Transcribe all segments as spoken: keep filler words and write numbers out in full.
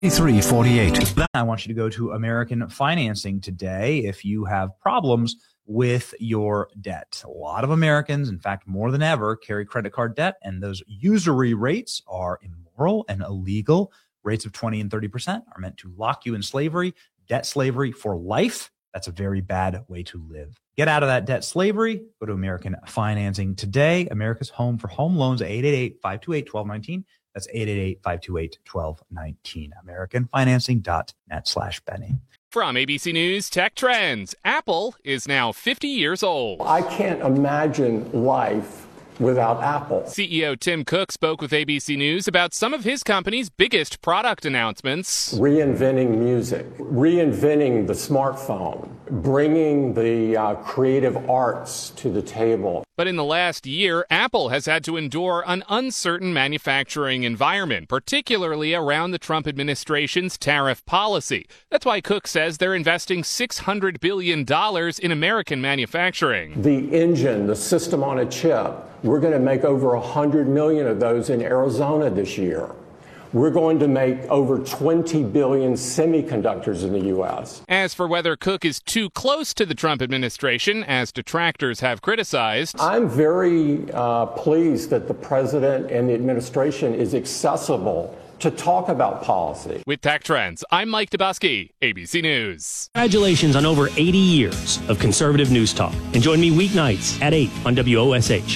three forty-eight. I want you to go to American Financing today if you have problems with your debt. A lot of Americans, in fact, more than ever, carry credit card debt, and those usury rates are immoral and illegal. Rates of twenty and thirty percent are meant to lock you in slavery, debt slavery for life. That's a very bad way to live. Get out of that debt slavery. Go to American Financing today. America's home for home loans, eight eight eight, five two eight, one two one nine. That's eight eight eight, five two eight, one two one nine. American Financing dot net slash Benny. From A B C News Tech Trends, Apple is now fifty years old. I can't imagine life without Apple. C E O Tim Cook spoke with A B C News about some of his company's biggest product announcements. Reinventing music, reinventing the smartphone, bringing the uh, creative arts to the table. But in the last year, Apple has had to endure an uncertain manufacturing environment, particularly around the Trump administration's tariff policy. That's why Cook says they're investing six hundred billion dollars in American manufacturing. The engine, the system on a chip, we're going to make over one hundred million of those in Arizona this year. We're going to make over twenty billion semiconductors in the U S. As for whether Cook is too close to the Trump administration, as detractors have criticized, I'm very uh, pleased that the president and the administration is accessible to talk about policy. With Tech Trends, I'm Mike Dubusky, A B C News. Congratulations on over eighty years of conservative news talk. And join me weeknights at eight on W O S H.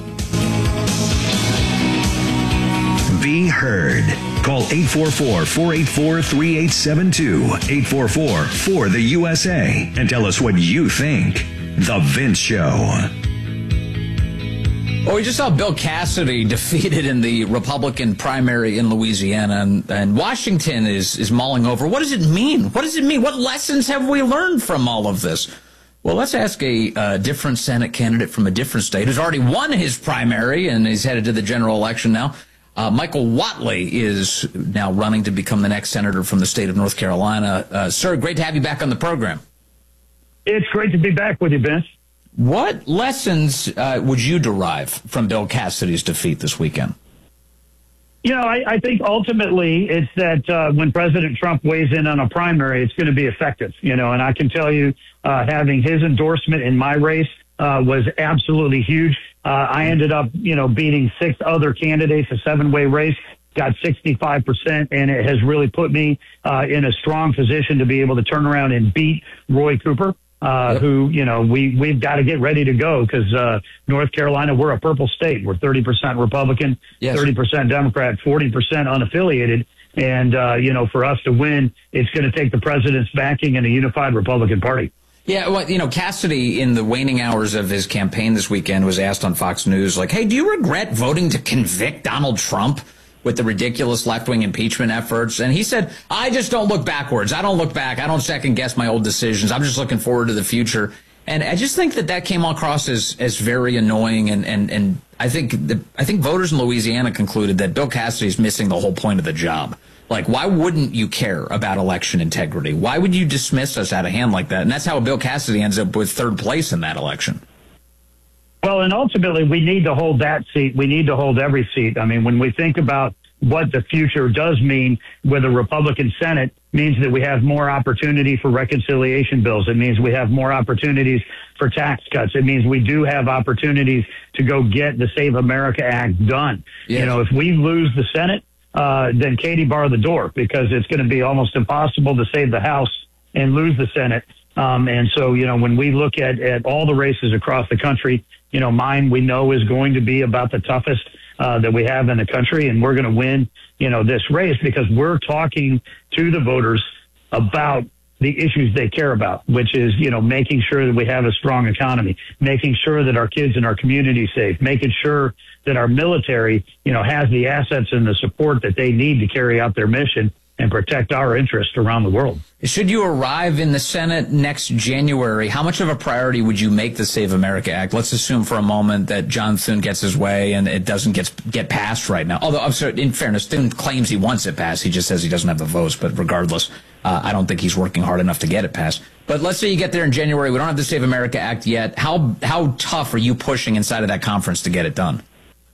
Be heard. Call eight four four, four eight four, three eight seven two, eight four four, four the U S A, and tell us what you think. The Vince Show. Well, we just saw Bill Cassidy defeated in the Republican primary in Louisiana, and, and Washington is, is mulling over. What does it mean? What does it mean? What lessons have we learned from all of this? Well, let's ask a uh, different Senate candidate from a different state who's already won his primary and is headed to the general election now. Uh, Michael Whatley is now running to become the next senator from the state of North Carolina. Uh, sir, great to have you back on the program. It's great to be back with you, Vince. What lessons uh, would you derive from Bill Cassidy's defeat this weekend? You know, I, I think ultimately it's that uh, when President Trump weighs in on a primary, it's going to be effective, you know, and I can tell you uh, having his endorsement in my race uh, was absolutely huge. Uh, I ended up, you know, beating six other candidates, a seven-way race, got sixty-five percent, and it has really put me uh, in a strong position to be able to turn around and beat Roy Cooper, uh, yep. who, you know, we, we've got to get ready to go because uh, North Carolina, we're a purple state. We're thirty percent Republican, yes. thirty percent Democrat, forty percent unaffiliated. And, uh, you know, for us to win, it's going to take the president's backing and a unified Republican Party. Yeah, well, you know, Cassidy, in the waning hours of his campaign this weekend, was asked on Fox News, like, hey, do you regret voting to convict Donald Trump with the ridiculous left-wing impeachment efforts? And he said, I just don't look backwards. I don't look back. I don't second-guess my old decisions. I'm just looking forward to the future. And I just think that that came across as, as very annoying. And, and, and I think the, I think voters in Louisiana concluded that Bill Cassidy is missing the whole point of the job. Like, why wouldn't you care about election integrity? Why would you dismiss us out of hand like that? And that's how Bill Cassidy ends up with third place in that election. Well, and ultimately, we need to hold that seat. We need to hold every seat. I mean, when we think about what the future does mean with a Republican Senate, means that we have more opportunity for reconciliation bills. It means we have more opportunities for tax cuts. It means we do have opportunities to go get the Save America Act done. Yeah. You know, if we lose the Senate, uh, then Katie bar the door, because it's going to be almost impossible to save the House and lose the Senate. Um, and so, you know, when we look at, at all the races across the country, you know, mine we know is going to be about the toughest uh, that we have in the country. And we're going to win, you know, this race because we're talking to the voters about the issues they care about, which is, you know, making sure that we have a strong economy, making sure that our kids and our community is safe, making sure that our military, you know, has the assets and the support that they need to carry out their mission and protect our interests around the world. Should you arrive in the Senate next January, how much of a priority would you make the Save America Act? Let's assume for a moment that John Thune gets his way and it doesn't get get passed right now. Although, I'm sorry, in fairness, Thune claims he wants it passed. He just says he doesn't have the votes. But regardless, uh, I don't think he's working hard enough to get it passed. But let's say you get there in January. We don't have the Save America Act yet. How how tough are you pushing inside of that conference to get it done?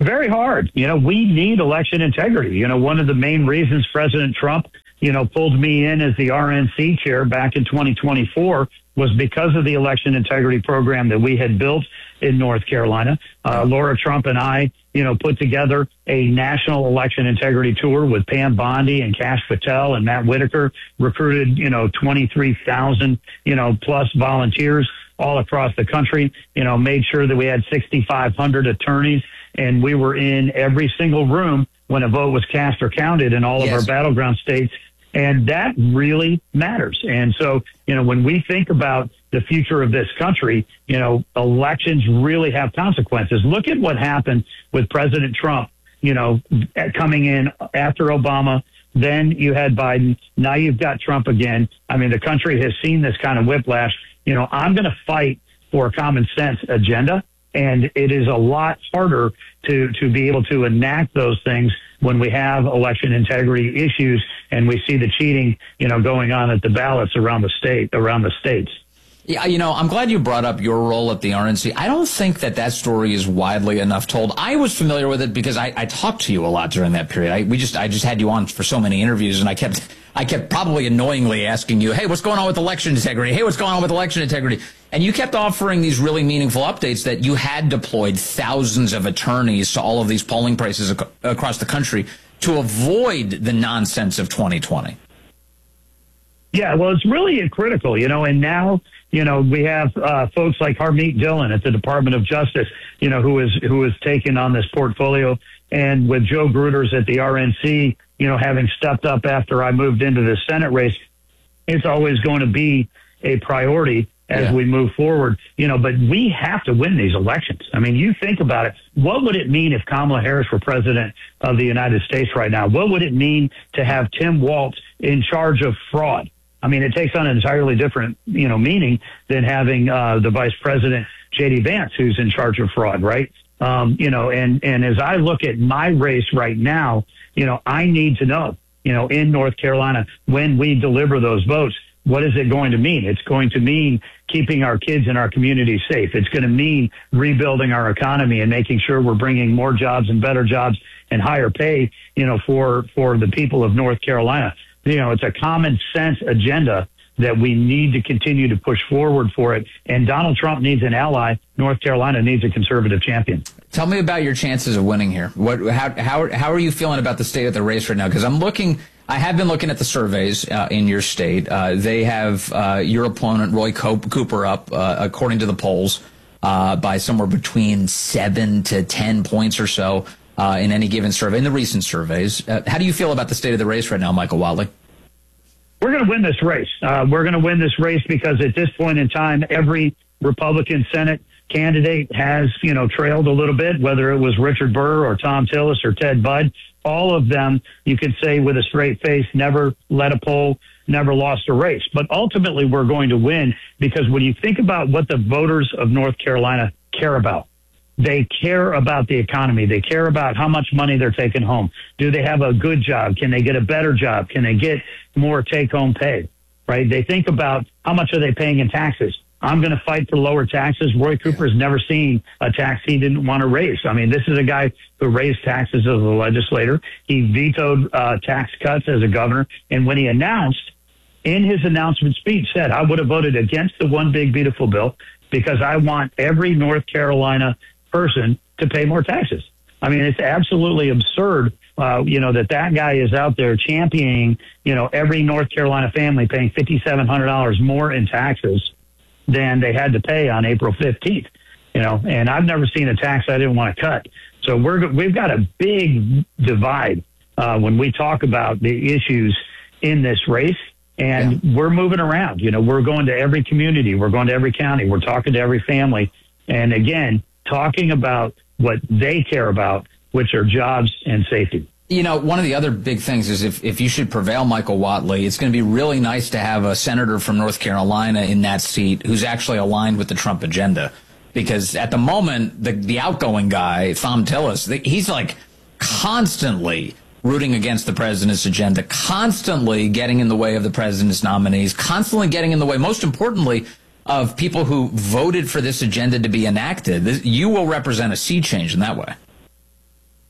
Very hard. You know, we need election integrity. You know, one of the main reasons President Trump, you know, pulled me in as the R N C chair back in twenty twenty-four was because of the election integrity program that we had built in North Carolina. Uh, Laura Trump and I, you know, put together a national election integrity tour with Pam Bondi and Kash Patel and Matt Whitaker, recruited, you know, twenty-three thousand, you know, plus volunteers all across the country, you know, made sure that we had sixty-five hundred attorneys, and we were in every single room when a vote was cast or counted in all of Yes. our battleground states. And that really matters. And so, you know, when we think about the future of this country, you know, elections really have consequences. Look at what happened with President Trump, you know, coming in after Obama. Then you had Biden. Now you've got Trump again. I mean, the country has seen this kind of whiplash. You know, I'm going to fight for a common sense agenda. And it is a lot harder to, to be able to enact those things when we have election integrity issues and we see the cheating, you know, going on at the ballots around the state, around the states. Yeah, you know, I'm glad you brought up your role at the R N C. I don't think that that story is widely enough told. I was familiar with it because I, I talked to you a lot during that period. I, we just, I just had you on for so many interviews, and I kept, I kept probably annoyingly asking you, hey, what's going on with election integrity? Hey, what's going on with election integrity? And you kept offering these really meaningful updates that you had deployed thousands of attorneys to all of these polling places ac- across the country to avoid the nonsense of twenty twenty. Yeah, well, it's really critical, you know, and now, you know, we have uh, folks like Harmeet Dillon at the Department of Justice, you know, who is who is taking on this portfolio, and with Joe Gruters at the R N C, you know, having stepped up after I moved into the Senate race, it's always going to be a priority as Yeah. we move forward, you know, but we have to win these elections. I mean, you think about it. What would it mean if Kamala Harris were president of the United States right now? What would it mean to have Tim Walz in charge of fraud? I mean, it takes on an entirely different, you know, meaning than having uh, the vice president, J D Vance, who's in charge of fraud, right? Um, you know, and, and as I look at my race right now, you know, I need to know, you know, in North Carolina, when we deliver those votes, what is it going to mean? It's going to mean keeping our kids and our communities safe. It's going to mean rebuilding our economy and making sure we're bringing more jobs and better jobs and higher pay, you know, for, for the people of North Carolina. You know, it's a common sense agenda that we need to continue to push forward for it. And Donald Trump needs an ally. North Carolina needs a conservative champion. Tell me about your chances of winning here. What, how, how, how are you feeling about the state of the race right now? Because I'm looking, I have been looking at the surveys uh, in your state. Uh, they have uh, your opponent, Roy Cooper, up, uh, according to the polls, uh, by somewhere between seven to ten points or so uh, in any given survey, in the recent surveys. Uh, how do you feel about the state of the race right now, Michael Whatley? We're going to win this race. Uh, we're going to win this race because at this point in time, every Republican Senate candidate has, you know, trailed a little bit, whether it was Richard Burr or Tom Tillis or Ted Budd. All of them, you could say with a straight face, never led a poll, never lost a race. But ultimately, we're going to win because when you think about what the voters of North Carolina care about, they care about the economy. They care about how much money they're taking home. Do they have a good job? Can they get a better job? Can they get more take-home pay? Right? They think about how much are they paying in taxes. I'm going to fight for lower taxes. Roy Cooper has never seen a tax he didn't want to raise. I mean, this is a guy who raised taxes as a legislator. He vetoed uh, tax cuts as a governor. And when he announced, in his announcement speech, said, I would have voted against the One Big Beautiful Bill because I want every North Carolina person to pay more taxes. I mean, it's absolutely absurd, uh, you know, that that guy is out there championing, you know, every North Carolina family paying five thousand seven hundred dollars more in taxes than they had to pay on April fifteenth, you know, and I've never seen a tax I didn't want to cut. So we're, we've got a big divide uh, when we talk about the issues in this race. And yeah. we're moving around, you know, we're going to every community. We're going to every county. We're talking to every family. And again, talking about what they care about, which are jobs and safety. You know, one of the other big things is if, if you should prevail, Michael Whatley, it's going to be really nice to have a senator from North Carolina in that seat who's actually aligned with the Trump agenda. Because at the moment, the, the outgoing guy, Thom Tillis, he's like constantly rooting against the president's agenda, constantly getting in the way of the president's nominees, constantly getting in the way, most importantly, of people who voted for this agenda to be enacted. This, you will represent a sea change in that way.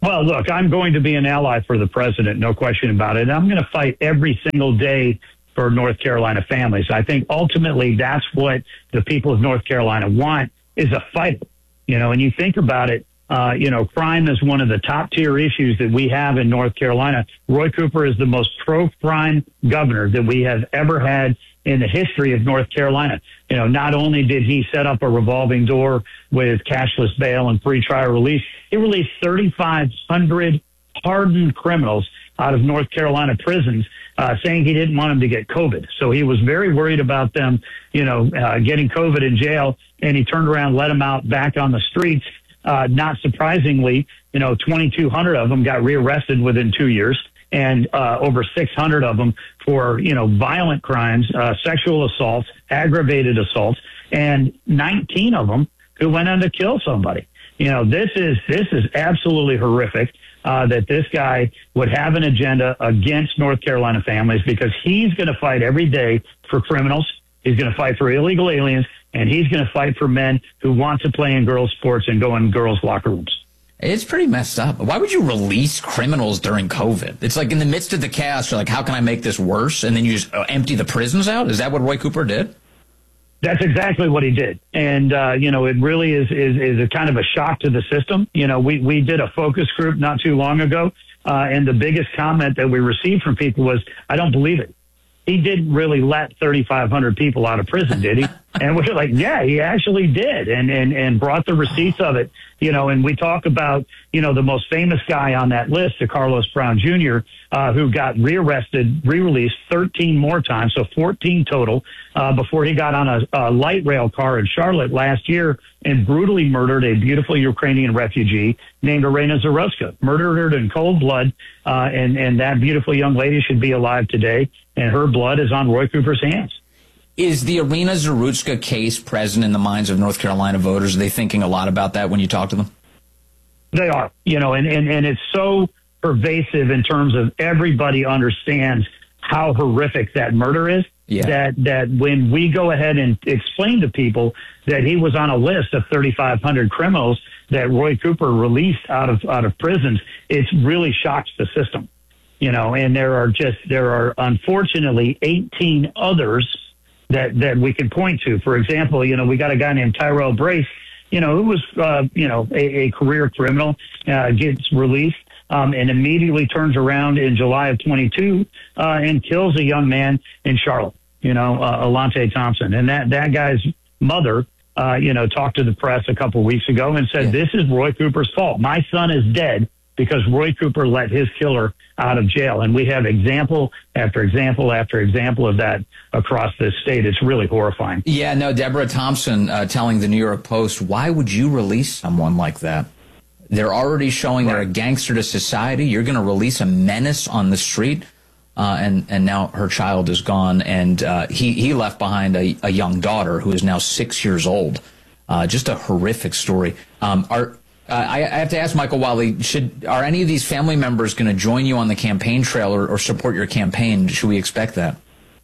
Well, look, I'm going to be an ally for the president, no question about it. And I'm going to fight every single day for North Carolina families. I think ultimately that's what the people of North Carolina want, is a fight. You know, and you think about it, uh, you know, crime is one of the top tier issues that we have in North Carolina. Roy Cooper is the most pro-crime governor that we have ever had in the history of North Carolina. You know, not only did he set up a revolving door with cashless bail and free trial release, he released thirty-five hundred hardened criminals out of North Carolina prisons, uh, saying he didn't want them to get COVID. So he was very worried about them, you know, uh, getting COVID in jail, and he turned around, let them out back on the streets. Uh, not surprisingly, you know, twenty-two hundred of them got rearrested within two years. And uh, over six hundred of them for, you know, violent crimes, uh, sexual assaults, aggravated assaults, and nineteen of them who went on to kill somebody. You know, this is this is absolutely horrific uh, that this guy would have an agenda against North Carolina families, because he's going to fight every day for criminals. He's going to fight for illegal aliens, and he's going to fight for men who want to play in girls' sports and go in girls' locker rooms. It's pretty messed up. Why would you release criminals during COVID? It's like in the midst of the chaos, you're like, how can I make this worse? And then you just empty the prisons out? Is that what Roy Cooper did? That's exactly what he did. And, uh, you know, it really is, is, is a kind of a shock to the system. You know, we, we did a focus group not too long ago, uh, and the biggest comment that we received from people was, I don't believe it. He didn't really let thirty-five hundred people out of prison, did he? And we're like, yeah, he actually did, and, and, and brought the receipts of it. You know, and we talk about, you know, the most famous guy on that list, Carlos Brown Junior, uh, who got rearrested, re-released thirteen more times, so fourteen total, uh, before he got on a, a light rail car in Charlotte last year and brutally murdered a beautiful Ukrainian refugee named Irina Zaruska, murdered her in cold blood, uh, and, and that beautiful young lady should be alive today, and her blood is on Roy Cooper's hands. Is the Irina Zaruska case present in the minds of North Carolina voters? Are they thinking a lot about that when you talk to them? They are, you know, and, and, and it's so pervasive in terms of everybody understands how horrific that murder is. Yeah. That that when we go ahead and explain to people that he was on a list of thirty-five hundred criminals that Roy Cooper released out of out of prisons, it really shocks the system, you know. And there are just there are unfortunately eighteen others that that we can point to. For example, you know, we got a guy named Tyrell Brace, you know, who was uh, you know a, a career criminal, uh, gets released. Um, and immediately turns around in July of twenty-two uh, and kills a young man in Charlotte, you know, uh, Alante Thompson. And that, that guy's mother, uh, you know, talked to the press a couple of weeks ago and said, yeah. This is Roy Cooper's fault. My son is dead because Roy Cooper let his killer out of jail. And we have example after example after example of that across this state. It's really horrifying. Yeah, no, Deborah Thompson uh, telling the New York Post, why would you release someone like that? They're already showing right. they're a gangster to society. You're going to release a menace on the street, uh, and and now her child is gone, and uh, he he left behind a, a young daughter who is now six years old. Uh, just a horrific story. Um, are uh, I, I have to ask Michael Wiley, should are any of these family members going to join you on the campaign trail or, or support your campaign? Should we expect that?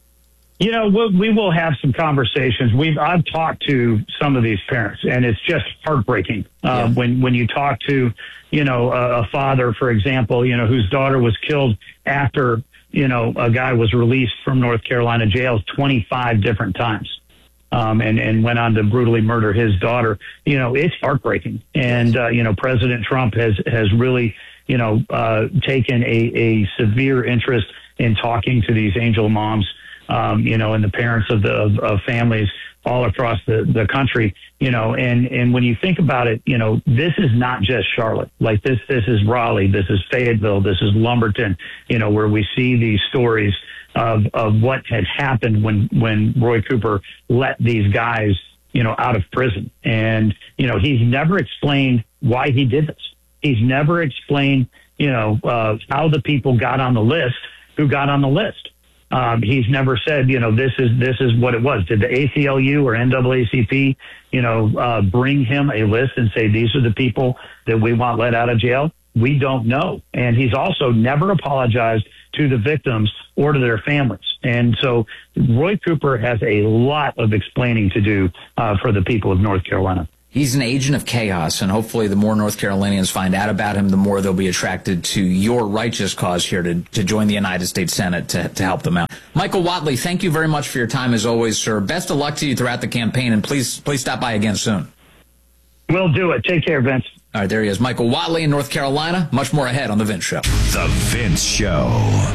You know, we'll, we will have some conversations. We've I've talked to some of these parents, and it's just heartbreaking uh, yeah. when when you talk to, you know, a, a father, for example, you know, whose daughter was killed after, you know, a guy was released from North Carolina jails twenty-five different times, um, and and went on to brutally murder his daughter. You know, it's heartbreaking, and uh, you know, President Trump has has really, you know, uh, taken a, a severe interest in talking to these angel moms. Um, you know, and the parents of the of, of families all across the, the country, you know, and, and when you think about it, you know, this is not just Charlotte. Like this, this is Raleigh, this is Fayetteville, this is Lumberton, you know, where we see these stories of, of what had happened when, when Roy Cooper let these guys, you know, out of prison. And, you know, he's never explained why he did this. He's never explained, you know, uh, how the people got on the list, who got on the list. Um, he's never said, you know, this is this is what it was. Did the A C L U or N double A C P, you know, uh, bring him a list and say, these are the people that we want let out of jail? We don't know. And he's also never apologized to the victims or to their families. And so Roy Cooper has a lot of explaining to do uh, for the people of North Carolina. He's an agent of chaos, and hopefully the more North Carolinians find out about him, the more they'll be attracted to your righteous cause here to, to join the United States Senate to, to help them out. Michael Whatley, thank you very much for your time as always, sir. Best of luck to you throughout the campaign, and please please stop by again soon. We'll do it. Take care, Vince. All right, there he is. Michael Whatley in North Carolina. Much more ahead on The Vince Show. The Vince Show.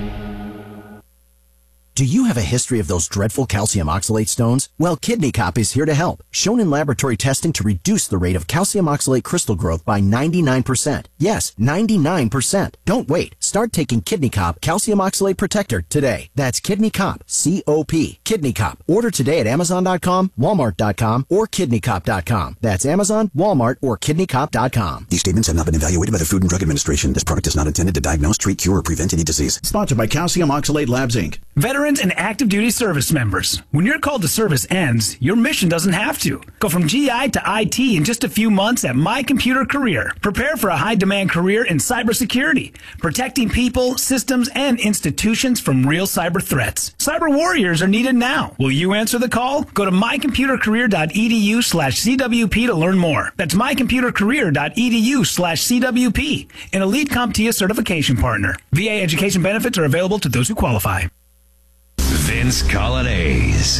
Do you have a history of those dreadful calcium oxalate stones? Well, Kidney Cop is here to help. Shown in laboratory testing to reduce the rate of calcium oxalate crystal growth by ninety-nine percent. Yes, ninety-nine percent. Don't wait. Start taking Kidney Cop Calcium Oxalate Protector today. That's Kidney Cop, C O P. Kidney Cop. Order today at Amazon dot com, Walmart dot com, or Kidney Cop dot com. That's Amazon, Walmart, or Kidney Cop dot com. These statements have not been evaluated by the Food and Drug Administration. This product is not intended to diagnose, treat, cure, or prevent any disease. Sponsored by Calcium Oxalate Labs, Incorporated. Veterans and active duty service members. When your call to service ends, your mission doesn't have to. Go from G I to I T in just a few months at My Computer Career. Prepare for a high-demand career in cybersecurity, protecting people, systems, and institutions from real cyber threats. Cyber warriors are needed now. Will you answer the call? Go to mycomputercareer.edu slash CWP to learn more. That's mycomputercareer.edu slash CWP, an Elite CompTIA certification partner. V A education benefits are available to those who qualify. Vince Colonnese.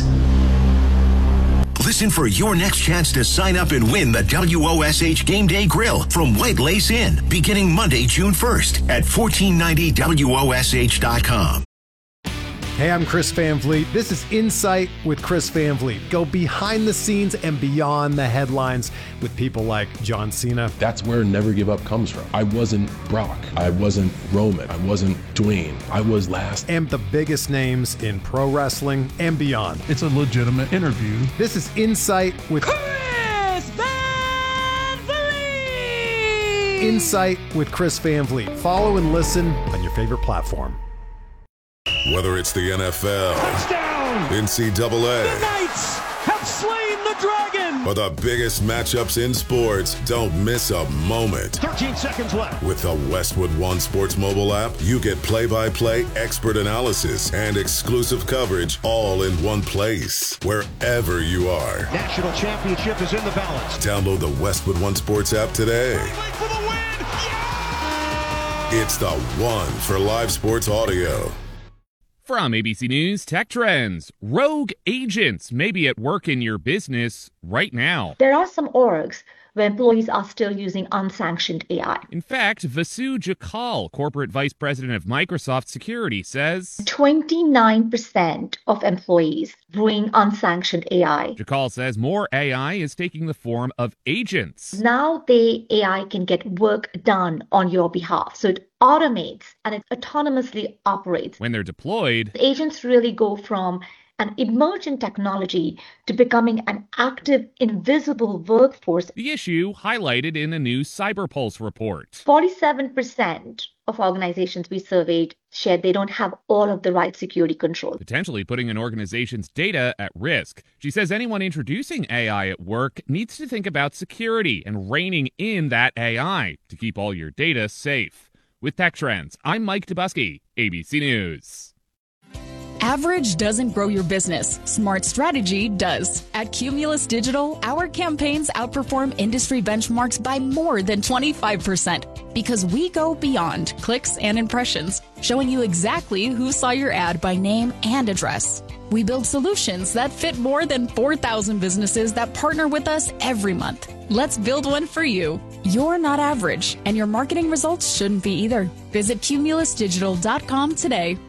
Listen for your next chance to sign up and win the W O S H Game Day Grill from White Lace Inn, beginning Monday, June first at fourteen ninety W O S H dot com. Hey, I'm Chris Van Vliet. This is Insight with Chris Van Vliet. Go behind the scenes and beyond the headlines with people like John Cena. That's where Never Give Up comes from. I wasn't Brock. I wasn't Roman. I wasn't Dwayne. I was last. And the biggest names in pro wrestling and beyond. It's a legitimate interview. This is Insight with Chris Van Vliet. Insight with Chris Van Vliet. Follow and listen on your favorite platform. Whether it's the N F L, touchdown, N C double A, the Knights have slain the dragon, or the biggest matchups in sports, don't miss a moment. thirteen seconds left. With the Westwood One Sports mobile app, you get play-by-play expert analysis and exclusive coverage all in one place, wherever you are. National championship is in the balance. Download the Westwood One Sports app today. For the win. Yeah! It's the one for live sports audio. From A B C News Tech Trends, rogue agents may be at work in your business right now. There are some orgs where employees are still using unsanctioned A I. In fact, Vasu Jakal, corporate vice president of Microsoft Security, says twenty-nine percent of employees bring unsanctioned A I. Jakal says more A I is taking the form of agents. Now the A I can get work done on your behalf. So it automates and it autonomously operates. When they're deployed, the agents really go from an emergent technology to becoming an active, invisible workforce. The issue highlighted in a new CyberPulse report. forty-seven percent of organizations we surveyed shared they don't have all of the right security controls, potentially putting an organization's data at risk. She says anyone introducing A I at work needs to think about security and reining in that A I to keep all your data safe. With Tech Trends, I'm Mike Dubusky, A B C News. Average doesn't grow your business. Smart strategy does. At Cumulus Digital, our campaigns outperform industry benchmarks by more than twenty-five percent because we go beyond clicks and impressions, showing you exactly who saw your ad by name and address. We build solutions that fit more than four thousand businesses that partner with us every month. Let's build one for you. You're not average, and your marketing results shouldn't be either. Visit cumulus digital dot com today.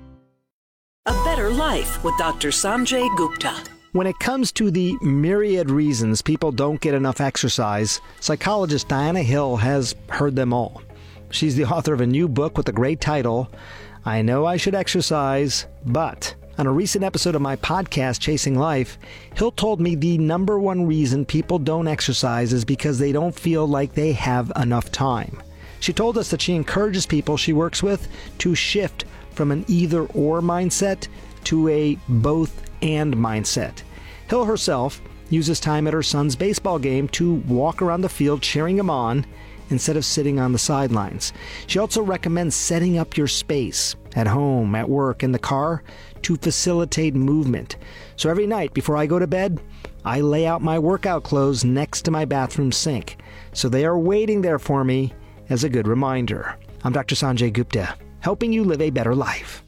A Better Life with Doctor Sanjay Gupta. When it comes to the myriad reasons people don't get enough exercise, psychologist Diana Hill has heard them all. She's the author of a new book with the great title, I Know I Should Exercise, But... On a recent episode of my podcast, Chasing Life, Hill told me the number one reason people don't exercise is because they don't feel like they have enough time. She told us that she encourages people she works with to shift from an either-or mindset to a both-and mindset. Hill herself uses time at her son's baseball game to walk around the field cheering him on instead of sitting on the sidelines. She also recommends setting up your space at home, at work, in the car to facilitate movement. So every night before I go to bed, I lay out my workout clothes next to my bathroom sink, so they are waiting there for me as a good reminder. I'm Doctor Sanjay Gupta, helping you live a better life.